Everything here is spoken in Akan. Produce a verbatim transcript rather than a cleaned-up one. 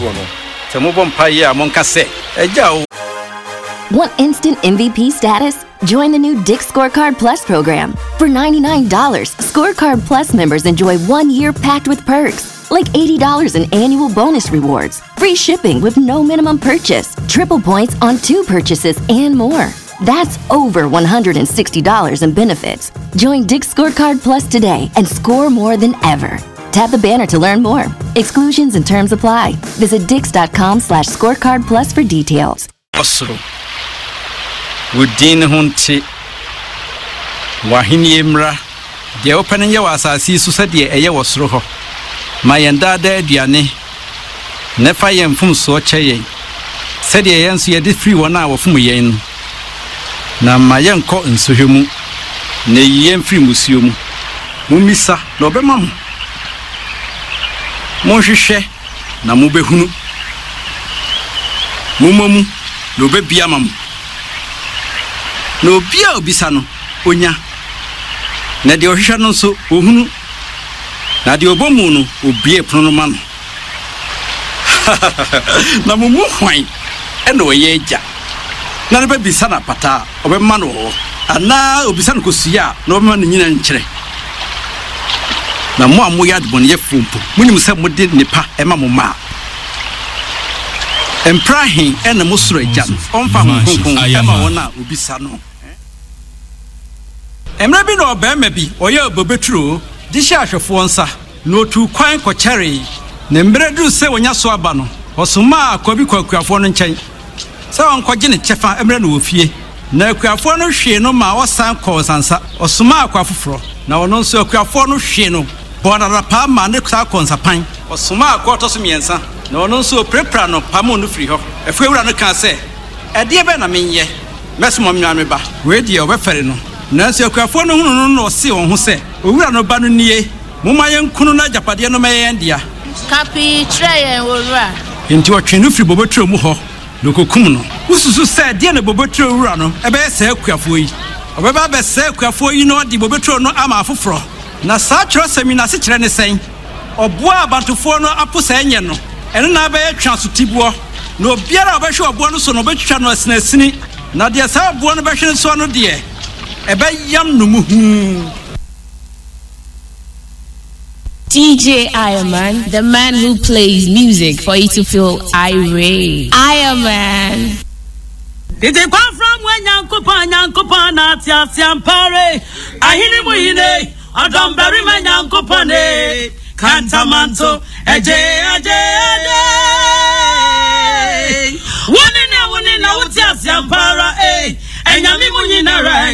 fuo no se mo bom pa ye a mo nka se eja o. Want instant M V P status? Join the new Dick Scorecard Plus program. For ninety-nine dollars, Scorecard Plus members enjoy one year packed with perks, like eighty dollars in annual bonus rewards, free shipping with no minimum purchase, triple points on two purchases, and more. That's over one hundred sixty dollars in benefits. Join Dick Scorecard Plus today and score more than ever. Tap the banner to learn more. Exclusions and terms apply. Visit dix.com slash scorecard plus for details. Osro. Wudin hunti. Wahini emra. De open ye wasasi so said ye eye wasro ho. Mayenda da aduane. Nefa ye mfum so cheye. Said ye yenso ye di free one a wofum ye no. Na mayenko nsohwemu. Ne ye mfiri musuo mu. Mumisa na obema mu. Monhwehwe na mobehunu. Mumamu na obebia mam. No bia obisa no onya. Na de ohwehwe no so ohunu. Na de obomu no obie prono ma no. Na mumu hwan e na oye eja. Na ne babisa na pata obema no ho. Ana obisa no kosia na obema no nyina nkyere. Na mo amu ya dbon ye fumpo munim se mode nipa ema mo ma emprahin ena mo soro agya onfa honkon ema wona obisa no emra bi no obema bi oye obobeturo di sha ahwefo nsa no tu kwan kokyere na mbredu se wonya so aba no osoma akobi kwakuafo no nkyɛn se onkɔgye ne kyefa emra no ofie na akuafo no hwe no ma osan kɔ sansa osoma akwafoforo na wono nso akuafo no hwe no Bonara pa ma ne kwa konsapan osoma akoto so miensa na ono nso prepra no pa mo no firi ho efuewura no kan se ede ebe na menye mesmo mnwane ba we die obefere no na nso akuafo no hunu no no se won ho se owura no ba no nie moma yenkunu na japade no meyen dia kapi treyen wura enti otwe no firi bobotro mu ho no kokum no ususu se de na bobotro owura no ebe se akuafo yi obeba be se akuafo yi no de bobotro no ama afoforo na sa chro semina se kire ne sen oboa abantofo no aposa enye no ene na ba yetwa so tibuo na obiara obehwe oboa no so no betwa no asinasini na de sa oboa no behwe so no de ebe yam no muhu. D J Ironman, the man who plays music for you to feel irate. Ironman. Did they come from when Yankopa Yankopa Natia Siampare? Ahini Muine. Adam Barry man Yankopane Cantamanto Eje Eje Eje One in a one in a Utia Siampara, eh, and Yami Munina.